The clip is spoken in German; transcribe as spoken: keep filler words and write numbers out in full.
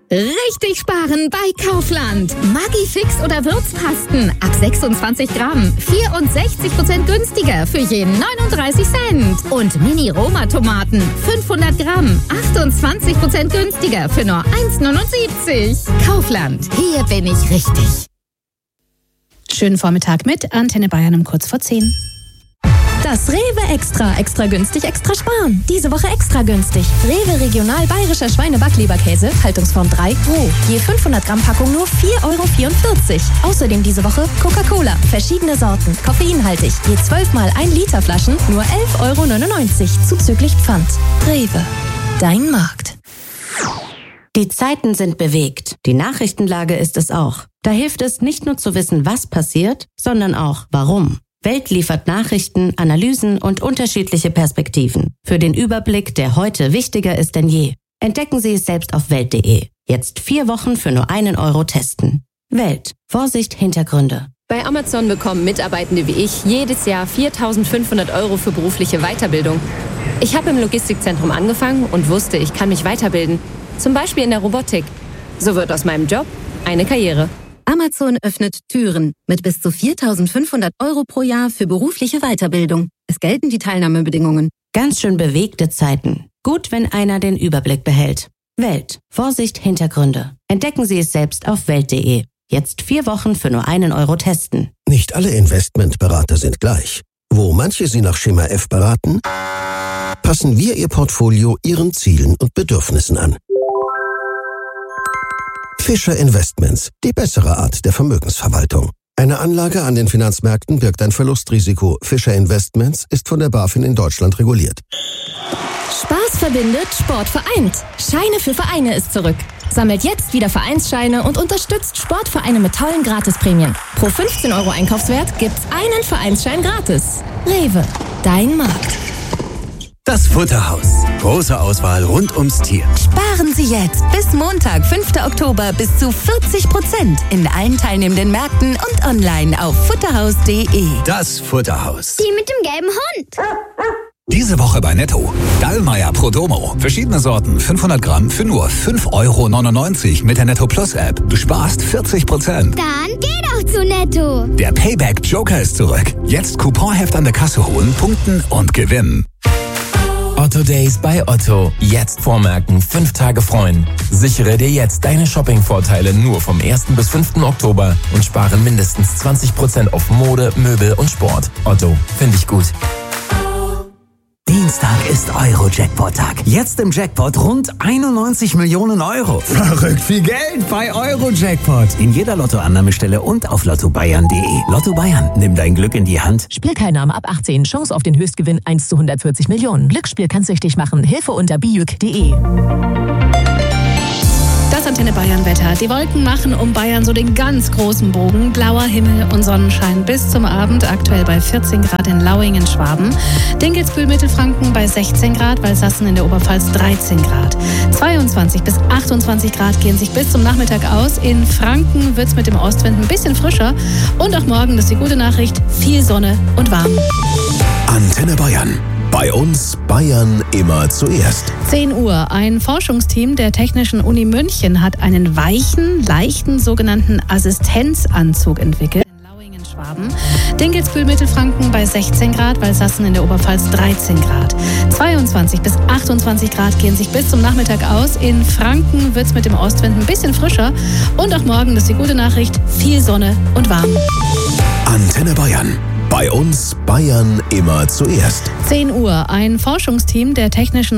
Richtig sparen bei Kaufland. Maggi-Fix oder Würzpasten ab sechsundzwanzig Gramm. vierundsechzig Prozent günstiger für je neununddreißig Cent. Und Mini-Roma-Tomaten fünfhundert Gramm. achtundzwanzig Prozent günstiger für nur eins neunundsiebzig. Kaufland. Hier bin ich richtig. Schönen Vormittag mit Antenne Bayern um kurz vor zehn. Das Rewe Extra. Extra günstig, extra sparen. Diese Woche extra günstig. Rewe Regional Bayerischer Schweine-Backleberkäse, Haltungsform drei, roh. Je fünfhundert Gramm Packung nur vier Euro vierundvierzig. Außerdem diese Woche Coca-Cola. Verschiedene Sorten. Koffeinhaltig. Je zwölf mal ein Liter Flaschen nur elf Euro neunundneunzig. Zuzüglich Pfand. Rewe. Dein Markt. Die Zeiten sind bewegt. Die Nachrichtenlage ist es auch. Da hilft es nicht nur zu wissen, was passiert, sondern auch warum. Welt liefert Nachrichten, Analysen und unterschiedliche Perspektiven. Für den Überblick, der heute wichtiger ist denn je. Entdecken Sie es selbst auf welt punkt de. Jetzt vier Wochen für nur einen Euro testen. Welt. Vorsicht, Hintergründe. Bei Amazon bekommen Mitarbeitende wie ich jedes Jahr viertausendfünfhundert Euro für berufliche Weiterbildung. Ich habe im Logistikzentrum angefangen und wusste, ich kann mich weiterbilden. Zum Beispiel in der Robotik. So wird aus meinem Job eine Karriere. Amazon öffnet Türen mit bis zu viertausendfünfhundert Euro pro Jahr für berufliche Weiterbildung. Es gelten die Teilnahmebedingungen. Ganz schön bewegte Zeiten. Gut, wenn einer den Überblick behält. Welt. Vorsicht, Hintergründe. Entdecken Sie es selbst auf welt punkt de. Jetzt vier Wochen für nur einen Euro testen. Nicht alle Investmentberater sind gleich. Wo manche Sie nach Schema F beraten, passen wir Ihr Portfolio Ihren Zielen und Bedürfnissen an. Fischer Investments, die bessere Art der Vermögensverwaltung. Eine Anlage an den Finanzmärkten birgt ein Verlustrisiko. Fischer Investments ist von der BaFin in Deutschland reguliert. Spaß verbindet, Sport vereint. Scheine für Vereine ist zurück. Sammelt jetzt wieder Vereinsscheine und unterstützt Sportvereine mit tollen Gratisprämien. Pro fünfzehn Euro Einkaufswert gibt's einen Vereinsschein gratis. Rewe, dein Markt. Das Futterhaus. Große Auswahl rund ums Tier. Sparen Sie jetzt bis Montag, fünften Oktober, bis zu vierzig Prozent in allen teilnehmenden Märkten und online auf futterhaus punkt de. Das Futterhaus. Die mit dem gelben Hund. Diese Woche bei Netto. Dallmayr Prodomo. Verschiedene Sorten. fünfhundert Gramm für nur fünf Euro neunundneunzig mit der Netto Plus App. Du sparst vierzig Prozent. Dann geh doch zu Netto. Der Payback Joker ist zurück. Jetzt Couponheft an der Kasse holen, punkten und gewinnen. Otto Days bei Otto. Jetzt vormerken, fünf Tage freuen. Sichere dir jetzt deine Shopping-Vorteile nur vom ersten bis fünften Oktober und spare mindestens zwanzig Prozent auf Mode, Möbel und Sport. Otto, finde ich gut. Dienstag ist Euro-Jackpot-Tag. Jetzt im Jackpot rund einundneunzig Millionen Euro. Verrückt viel Geld bei Euro-Jackpot. In jeder Lottoannahmestelle und auf lotto bayern punkt de. Lotto Bayern, nimm dein Glück in die Hand. Spielteilnahme ab achtzehn. Chance auf den Höchstgewinn eins zu hundertvierzig Millionen. Glücksspiel kann süchtig machen. Hilfe unter bijuk punkt de. Das Antenne Bayern Wetter. Die Wolken machen um Bayern so den ganz großen Bogen. Blauer Himmel und Sonnenschein bis zum Abend. Aktuell bei vierzehn Grad in Lauingen, Schwaben. Dinkelsbühl, Mittelfranken bei sechzehn Grad. Walsassen in der Oberpfalz dreizehn Grad. zweiundzwanzig bis achtundzwanzig Grad gehen sich bis zum Nachmittag aus. In Franken wird es mit dem Ostwind ein bisschen frischer. Und auch morgen, das ist die gute Nachricht, viel Sonne und warm. Antenne Bayern. Bei uns Bayern immer zuerst. zehn Uhr. Ein Forschungsteam der Technischen Uni München hat einen weichen, leichten sogenannten Assistenzanzug entwickelt. In Lauingen, Schwaben. Dinkelsbühl, Mittelfranken bei sechzehn Grad. Walsassen in der Oberpfalz dreizehn Grad. zweiundzwanzig bis achtundzwanzig Grad gehen sich bis zum Nachmittag aus. In Franken wird es mit dem Ostwind ein bisschen frischer. Und auch morgen, das ist die gute Nachricht, viel Sonne und warm. Antenne Bayern. Bei uns Bayern immer zuerst. zehn Uhr. Ein Forschungsteam der Technischen